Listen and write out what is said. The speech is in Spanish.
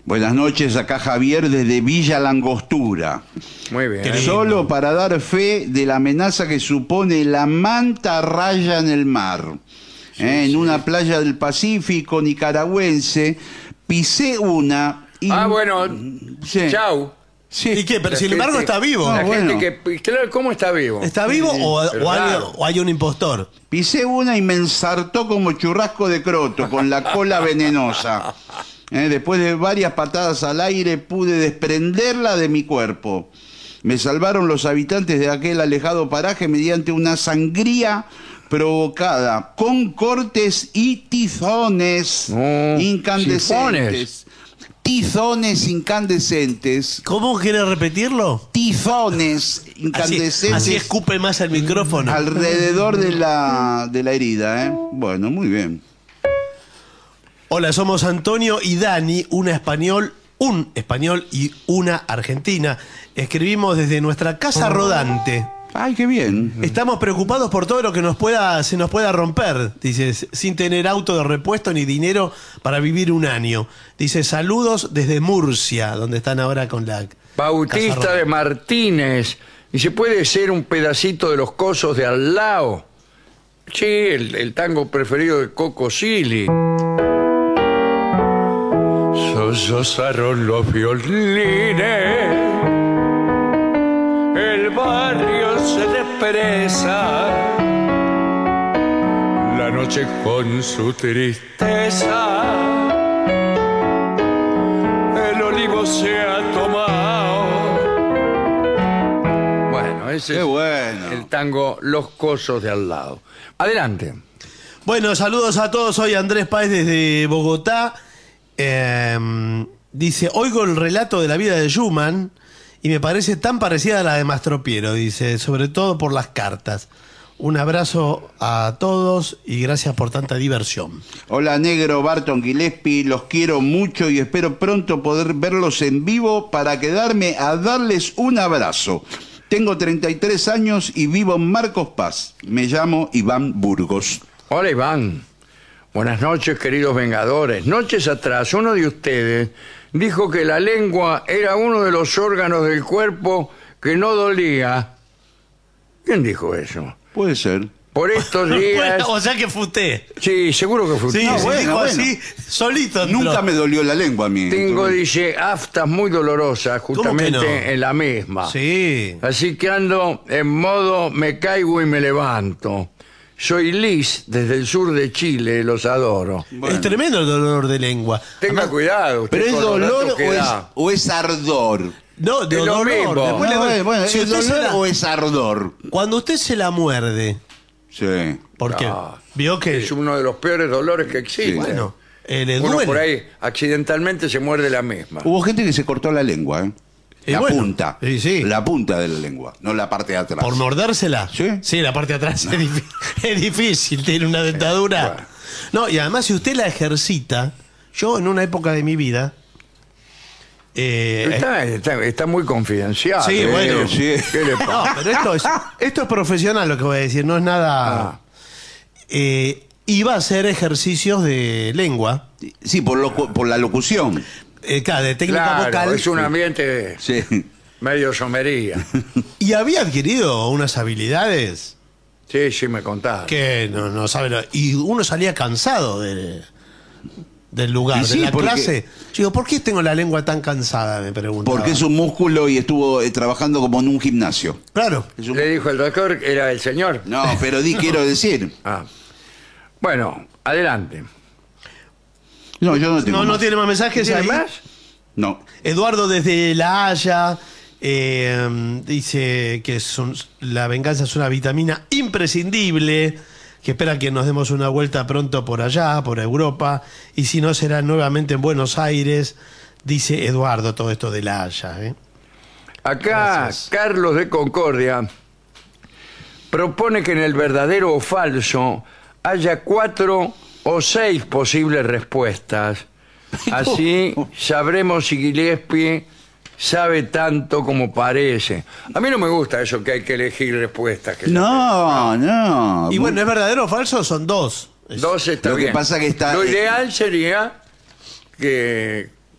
Buenas noches, acá Javier desde Villa Langostura. Muy bien. Solo para dar fe de la amenaza que supone la mantarraya en el mar. En una playa del Pacífico nicaragüense pisé una y... Bueno, Sí. chau. Sí. ¿Y qué? Pero La sin embargo gente- está vivo. La bueno. gente que... Claro, ¿cómo está vivo? ¿Está vivo Claro. o hay un impostor? Pisé una y me ensartó como churrasco de croto, con la cola venenosa. Después de varias patadas al aire pude desprenderla de mi cuerpo. Me salvaron los habitantes de aquel alejado paraje mediante una sangría provocada con cortes y tizones incandescentes. Tizones incandescentes. ¿Cómo quiere repetirlo? Tizones incandescentes. Así escupe más el micrófono. Alrededor de la herida, ¿eh? Bueno, muy bien. Hola, somos Antonio y Dani, un español y una argentina. Escribimos desde nuestra casa rodante. Ay, qué bien. Estamos preocupados por todo lo que se nos pueda romper, dice, sin tener auto de repuesto ni dinero para vivir un año. Dice, saludos desde Murcia, donde están ahora con la... Bautista Casa de Martínez. ¿Y se puede ser un pedacito de los cosos de al lado? Sí, el tango preferido de Coco Silly. Sollozaron los violines, el barrio se despreza, la noche con su tristeza, el olivo se ha tomado. Bueno, ese Qué es bueno. el tango Los Cosos de al lado. Adelante. Bueno, saludos a todos, soy Andrés Páez desde Bogotá. Dice, oigo el relato de la vida de Schumann y me parece tan parecida a la de Mastropiero, dice, sobre todo por las cartas. Un abrazo a todos y gracias por tanta diversión. Hola, Negro, Barton, Gillespie, los quiero mucho y espero pronto poder verlos en vivo para quedarme a darles un abrazo. Tengo 33 años y vivo en Marcos Paz. Me llamo Iván Burgos. Hola, Iván. Buenas noches, queridos Vengadores. Noches atrás, uno de ustedes dijo que la lengua era uno de los órganos del cuerpo que no dolía. ¿Quién dijo eso? Puede ser. Por estos días... Bueno, o sea que fue usted. Sí, seguro que fue Sí, usted. se bueno, dijo bueno. así, solito. entró. Nunca me dolió la lengua a mí. Tengo, dice, aftas muy dolorosas, justamente no? en la misma. Sí. Así que ando en modo me caigo y me levanto. Soy Liz, desde el sur de Chile, los adoro. Bueno. Es tremendo el dolor de lengua. Tenga cuidado. usted ¿Pero es con los dolor datos que da. o es ardor? No, de Es lo dolor. mismo. Después le duele. Bueno, Si ¿es usted se dolor la- o es ardor? Cuando usted se la muerde, Sí. porque Ah, vio que... Es uno de los peores dolores que existen. Bueno, le Uno duele. por ahí accidentalmente se muerde la misma. Hubo gente que se cortó la lengua, ¿eh? Y La bueno, punta. sí. La punta de la lengua, no la parte de atrás. ¿Por mordérsela? Sí. la parte de atrás es difícil, tiene una dentadura. Bueno. No, y además si usted la ejercita, yo en una época de mi vida... Está muy confidencial. Sí, bueno. Sí. ¿Qué le No, pasa? pero esto es profesional lo que voy a decir, no es nada... Iba a hacer ejercicios de lengua, Sí, por la locución. claro, de técnica Claro, vocal, es un ambiente Sí. medio somería. y había adquirido unas habilidades Sí, sí, me contaron. que no sabe, y uno salía cansado del lugar, Y sí, de la porque- clase. Yo digo, ¿por qué tengo la lengua tan cansada? Me preguntaba. Porque es un músculo y estuvo trabajando como en un gimnasio. Claro. Es un- Le dijo el doctor, era el señor. No, pero quiero decir. Ah. Bueno, adelante. No, yo no tengo No más. tiene más mensajes ¿Tiene ahí. más? No. Eduardo desde La Haya dice que la venganza es una vitamina imprescindible, que espera que nos demos una vuelta pronto por allá, por Europa, y si no será nuevamente en Buenos Aires, dice Eduardo, todo esto de La Haya. Acá Gracias. Carlos de Concordia propone que en el verdadero o falso haya 4 o 6 posibles respuestas. Así sabremos si Gillespie sabe tanto como parece. A mí no me gusta eso que hay que elegir respuestas. No. Y bueno, ¿es verdadero o falso? Son dos. 2 está Lo que bien. pasa que está- Lo ideal sería que